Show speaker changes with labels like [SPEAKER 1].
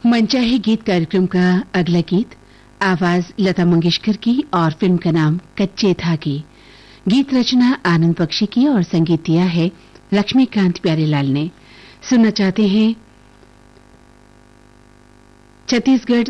[SPEAKER 1] मनचाहे गीत कार्यक्रम का अगला गीत आवाज लता मंगेशकर की और फिल्म का नाम कच्चे धागे। गीत रचना आनंद बख्शी की और संगीत दिया है लक्ष्मीकांत प्यारेलाल ने। सुनना चाहते हैं छत्तीसगढ़